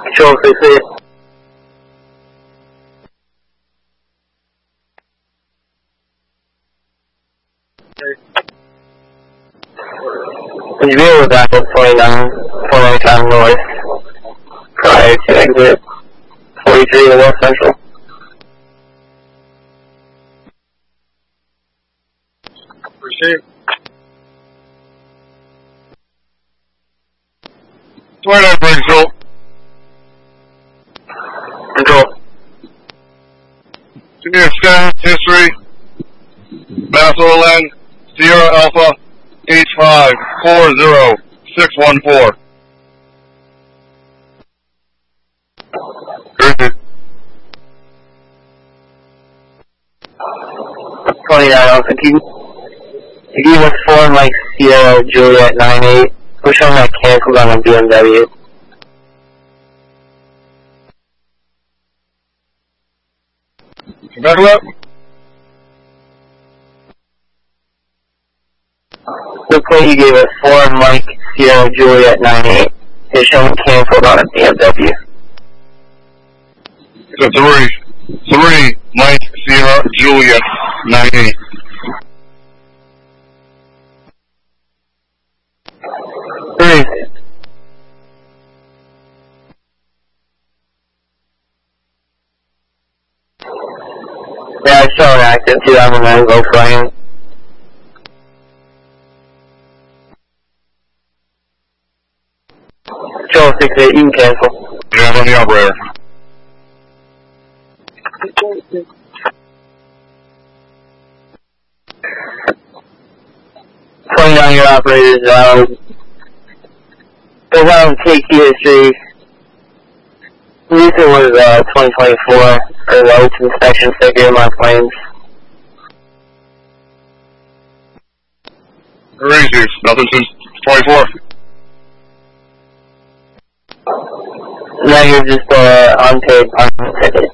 Control 68. Would you be able to back up 495 north prior to exit 43 to West Central? Receive. 29 control. Control. Give me a scan history. Masterland, Sierra Alpha, 8540614. Perfect. 29 Alpha Key. If you was 4 Mike Sierra Juliet 98, push on that canceled on a BMW. Back up. Looks like you gave us 4 Mike Sierra Juliet 98. It's showing canceled on a BMW. So 3 Mike Sierra Juliet 98. Where is it? Yeah, it's showing active 2009 Volkswagen. Control 68, you can cancel. Yeah, I'm on the operator. 29 your operators, goes on take history. Luther was 2024 or loads inspection sticker in my planes. Receive. Nothing since 24. Now you're just unpaid parking ticket.